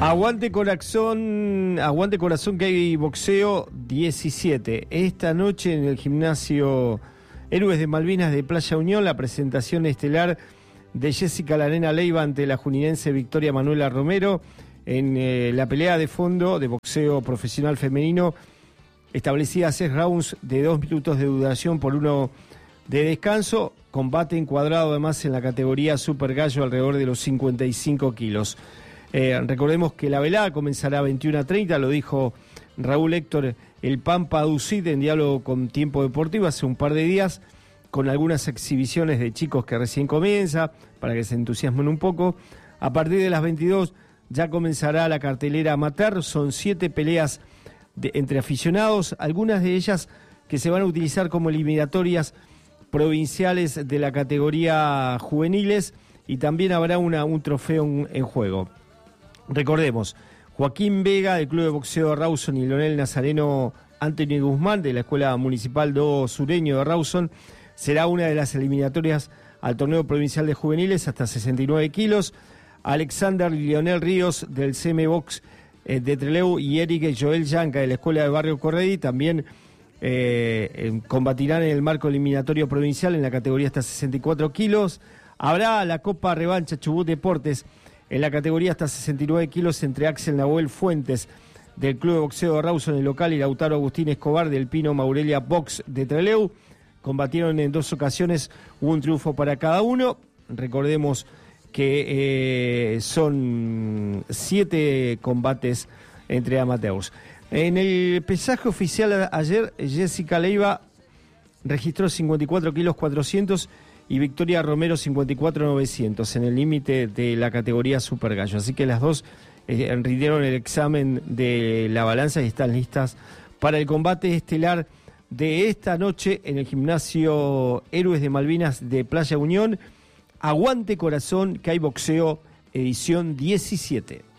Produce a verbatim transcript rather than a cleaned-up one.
Aguante corazón, aguante corazón que hay boxeo diecisiete. Esta noche en el gimnasio Héroes de Malvinas de Playa Unión, la presentación estelar de Jessica Larena Leiva ante la juninense Victoria Manuela Romero en eh, la pelea de fondo de boxeo profesional femenino, establecida a seis rounds de dos minutos de duración por uno de descanso. Combate encuadrado además en la categoría Super Gallo alrededor de los cincuenta y cinco kilos. Eh, recordemos que la velada comenzará a veintiuna a treinta, lo dijo Raúl Héctor El Pampa Ducit en diálogo con Tiempo Deportivo hace un par de días, con algunas exhibiciones de chicos que recién comienza, para que se entusiasmen un poco. A partir de las veintidós ya comenzará la cartelera amateur, son siete peleas de, entre aficionados, algunas de ellas que se van a utilizar como eliminatorias provinciales de la categoría juveniles, y también habrá una, un trofeo en, en juego. Recordemos, Joaquín Vega del Club de Boxeo de Rawson y Leonel Nazareno Anthony Guzmán de la Escuela Municipal do Sureño de Rawson será una de las eliminatorias al torneo provincial de juveniles hasta sesenta y nueve kilos. Alexander Leonel Ríos del C M Box eh, de Trelew y Eric Joel Yanca de la Escuela de Barrio Corredí también eh, eh, combatirán en el marco eliminatorio provincial en la categoría hasta sesenta y cuatro kilos. Habrá la Copa Revancha Chubut Deportes en la categoría hasta sesenta y nueve kilos entre Axel Nahuel Fuentes del Club de Boxeo de Rawson en el local y Lautaro Agustín Escobar del Pino Maurelia Box de Trelew. Combatieron en dos ocasiones, hubo un triunfo para cada uno. Recordemos que eh, son siete combates entre amateurs. En el pesaje oficial ayer, Jessica Leiva registró cincuenta y cuatro kilos cuatrocientos y Victoria Romero cincuenta y cuatro novecientos en el límite de la categoría Super Gallo. Así que las dos eh, rindieron el examen de la balanza y están listas para el combate estelar de esta noche en el gimnasio Héroes de Malvinas de Playa Unión. Aguante corazón que hay boxeo edición diecisiete.